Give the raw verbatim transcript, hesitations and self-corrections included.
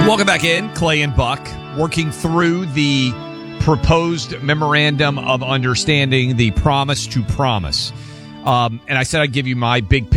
Welcome back in, Clay and Buck, working through the proposed memorandum of understanding, the promise to promise. Um, and I said I'd give you my big